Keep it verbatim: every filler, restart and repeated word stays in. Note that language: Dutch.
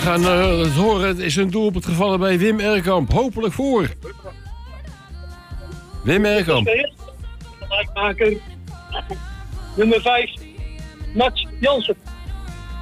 gaan uh, het horen. Het is een doelpunt gevallen bij Wim Erkamp. Hopelijk voor. Wim Erkamp. Gelijkmaker. Nummer vijf. Mats Jansen.